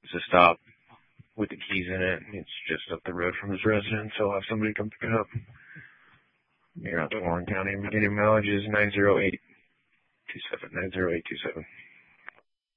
It's a stop with the keys in it. It's just up the road from his residence. So I'll have somebody come pick it up. You're out to Warren County. Beginning mileage is 90827. 90827.